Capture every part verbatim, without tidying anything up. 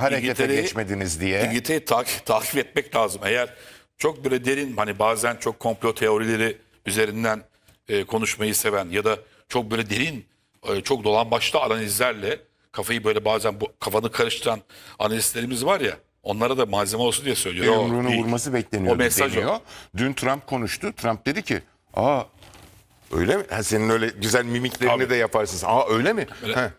harekete geçmediniz diye. İngiltere'yi takip, takip etmek lazım. Eğer çok böyle derin, hani bazen çok komplo teorileri üzerinden e, konuşmayı seven ya da çok böyle derin, e, çok dolambaçlı analizlerle kafayı böyle bazen bu kafanı karıştıran analistlerimiz var ya, onlara da malzeme olsun diye söylüyor. O Yumruğunu değil. vurması bekleniyor O mesaj deniyor. o. Dün Trump konuştu. Trump dedi ki, aa öyle mi? Ha, senin öyle güzel mimiklerini Tabii. de yaparsın. Aa öyle mi? Öyle. Ha.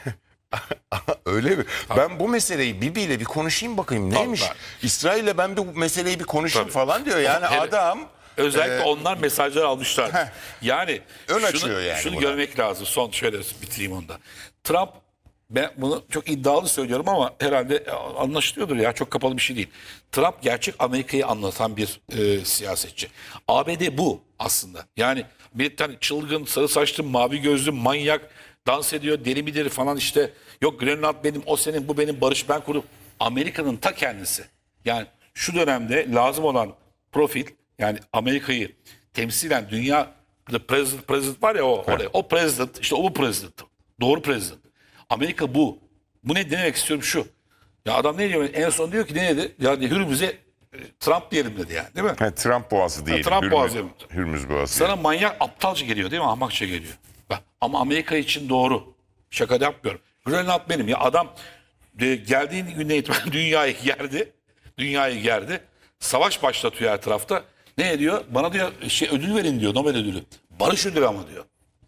Öyle mi? Ben bu meseleyi Bibi ile bir konuşayım bakayım neymiş? Tabii. İsrail'le ben bu meseleyi bir konuşayım Tabii. falan diyor. Yani Evet. adam Özellikle e, onlar mesajlar almışlar. heh. Yani Ön şunu, açıyor yani şunu buna. görmek lazım. Son şöyle bitireyim onda. Trump, ben bunu çok iddialı söylüyorum ama herhalde anlaşılıyordur ya, çok kapalı bir şey değil. Trump gerçek Amerika'yı anlatan bir e, siyasetçi. A B D bu aslında. Yani bir tane çılgın, sarı saçlı, mavi gözlü, manyak, dans ediyor, deli midir falan işte. Yok Grönland benim, o senin, bu benim, barış ben kurup. Amerika'nın ta kendisi. Yani şu dönemde lazım olan profil, yani Amerika'yı temsilen dünya, the president, president var ya o, oraya, o president, işte o bu president. Doğru president. Amerika bu. Bu ne demek istiyorum şu. Ya adam ne diyor? En son diyor ki ne dedi? Ya Hürmüz'e e, Trump diyelim dedi yani, değil mi? ha, Trump Boğazı değil. Trump Hürmüz, Boğazı. Hürmüz Boğazı. Sana manyak, aptalca geliyor değil mi? Ahmakça geliyor. Bak, ama Amerika için doğru. Şaka da yapmıyorum. Grönland benim. Ya adam e, geldiğin günden itibaren dünyayı gerdi. Dünyayı gerdi. Savaş başlatıyor her tarafta. Ne diyor? Bana diyor şey ödül verin diyor. Nobel ödülü. Barış ödülü ama diyor.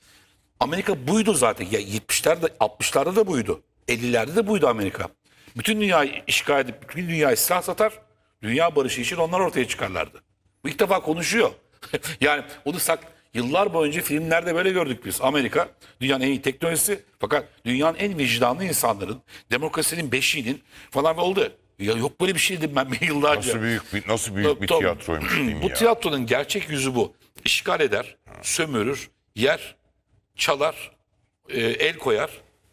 Amerika buydu zaten. Ya yetmişlerde, altmışlarda da buydu. ellilerde de buydu Amerika. Bütün dünyayı işgal edip bütün dünyayı silah satar. Dünya barışı için onlar ortaya çıkarlardı. Bu ilk defa konuşuyor. Yani onu sak yıllar boyunca filmlerde böyle gördük biz. Amerika dünyanın en iyi teknolojisi, fakat dünyanın en vicdanlı insanların, demokrasinin beşiğinin falan oldu. Ya yok böyle bir şey dedim ben yıllarca. Nasıl büyük bir, nasıl büyük bir Tabii. tiyatroymuş değil mi Bu ya? tiyatronun gerçek yüzü bu. İşgal eder, sömürür, yer, çalar, e, el koyar,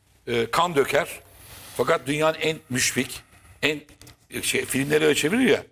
e, kan döker. Fakat dünyanın en müşfik, en e, şey filmleri öyle çeviriyor ya.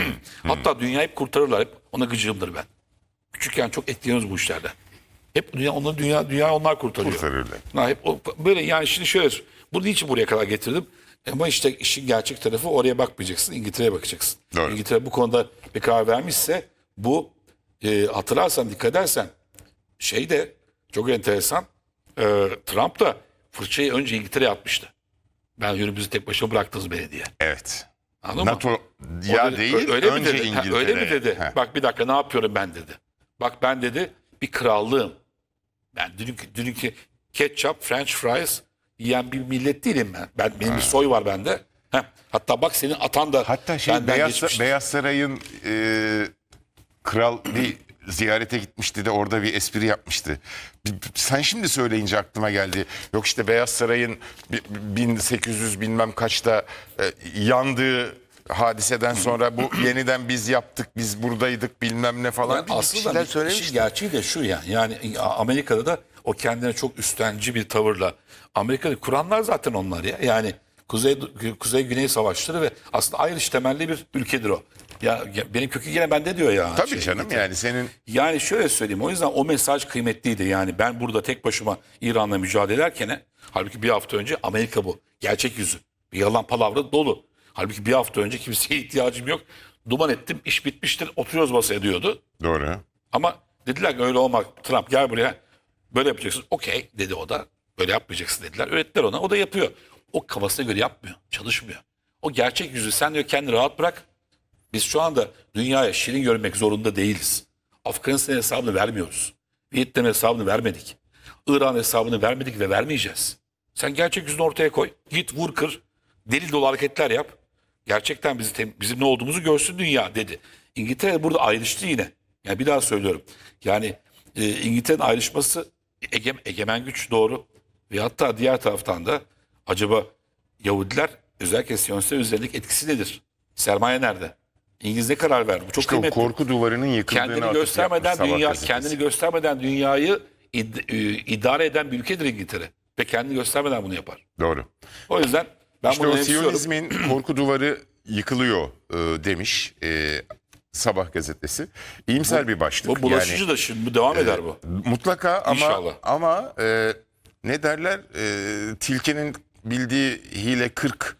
Hatta dünyayı hep kurtarırlar. Hep ona gıcığımdır ben. Küçükken çok etkileniyoruz bu işlerden. Hep dünya onlar dünya dünya onlar kurtarıyor. Kurtarırlar. Ha, hep o, böyle yani şimdi şöyle, bunu niçin buraya kadar getirdim? Ama işte işin gerçek tarafı, oraya bakmayacaksın, İngiltere'ye bakacaksın. Doğru. İngiltere bu konuda bir karar vermişse, bu e, hatırlarsan, dikkat edersen şey de çok enteresan, e, Trump da fırçayı önce İngiltere'ye atmıştı. Ben yürümüzü tek başıma bıraktınız beni diye. Evet. Anladın mı? NATO O ya dedi, değil, öyle önce mi dedi? Ha, İngiltere. öyle mi dedi? Ha. Bak bir dakika, ne yapıyorum ben dedi. Bak ben dedi bir krallığım. Ben dünkü, dünkü ketçap, French fries yiyen bir millet değilim ben. Ben benim bir soy var bende. Heh. Hatta bak senin atan da Hatta şey benden Beyaz, geçmiş. Beyaz Saray'ın e, kral bir ziyarete gitmişti de orada bir espri yapmıştı. Bir- Sen şimdi söyleyince aklıma geldi. Yok işte Beyaz Saray'ın bi- bin sekiz yüz bilmem kaçta e, yandığı hadiseden sonra bu yeniden biz yaptık, biz buradaydık bilmem ne falan Yani bir aslında şeyler bir- işin söylemişti. gerçeği de şu yani. Yani Amerika'da da o kendine çok üstenci bir tavırla. Amerika'da kuranlar zaten onlar ya. Yani Kuzey Kuzey Güney savaşları ve aslında ayrış temelli bir ülkedir o. Ya, ya benim kökü yine bende diyor ya. Tabii şey, canım yani senin Yani şöyle söyleyeyim, o yüzden o mesaj kıymetliydi. Yani ben burada tek başıma İran'la mücadele ederken, halbuki bir hafta önce Amerika bu. Gerçek yüzü. Bir yalan palavra dolu. Halbuki bir hafta önce kimseye ihtiyacım yok. Duman ettim, iş bitmiştir, oturuyoruz masaya diyordu. doğru. Ama dediler ki öyle olmaz. Trump gel buraya, böyle yapacaksın. Okey dedi o da. Böyle yapmayacaksın dediler. Öğrettiler ona, o da yapıyor. O kafasına göre yapmıyor, çalışmıyor. O gerçek yüzü, sen diyor kendini rahat bırak. Biz şu anda dünyaya şirin görmek zorunda değiliz. Afganistan hesabını vermiyoruz. Vietnam hesabını vermedik. İran hesabını vermedik ve vermeyeceğiz. Sen gerçek yüzünü ortaya koy. Git vur kır. Deli dolu hareketler yap. Gerçekten bizi tem- bizim ne olduğumuzu görsün dünya dedi. İngiltere burada ayrıştı yine. Yani bir daha söylüyorum. Yani e, İngiltere'nin ayrışması ege- egemen güç doğru. Ve hatta diğer taraftan da acaba Yahudiler, özellikle Siyonistler üzerindeki etkisi nedir? Sermaye nerede? İngiliz ne karar verdi? Bu çok İşte o kıymetli. korku duvarının yıkıldığını Kendini atıp göstermeden yapmış Sabah dünya, gazetesi. kendini göstermeden dünyayı id- e, idare eden bir ülkedir İngiltere. Ve kendini göstermeden bunu yapar. Doğru. O yüzden ben İşte bunu o önemsiyorum. Siyonizmin korku duvarı yıkılıyor e, demiş e, Sabah gazetesi. İyimser bir başlık. Bu bulaşıcı da şimdi bu devam eder bu. Mutlaka ama İnşallah. ama e, ne derler e, tilkinin bildiği hile kırk